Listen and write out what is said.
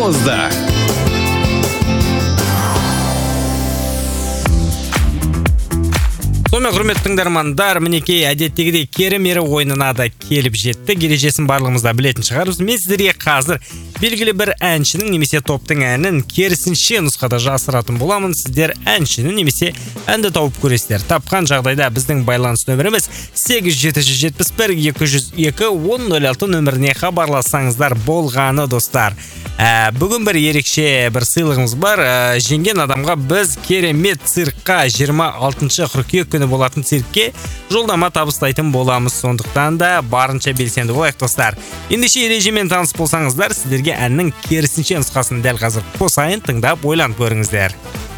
Сонымен құрметті тыңдармандар, мінекей әдеттегідей керемері ойынына да келіп жетті. Ережесін барлығымызда білетін шығармыз. Мен сіздерге қазір белгілі бір әншінің немесе топтың әнін керісінше нұсқада жасыратын боламын. Сіздер әншіні немесе әнді тауып көресіздер. Тапқан жағдайда біздің байланыс нөміріміз 8771-202-1006 нөміріне хабарлассаңыздар болғаны, достар. Бүгін бір ерекше бір сыйлығымыз бар. Жеңген адамға біз керемет циркқа 26 қыркүйек күні болатын циркке жолдама табыстайтын боламыз. Сондықтан да барынша белсенді болайық, достар. Ендеше ережемен таныс болсаңыздар, сіздерге әннің керісінше нұсқасын дәл қазір қосайын, тыңдап ойланып көріңіздер.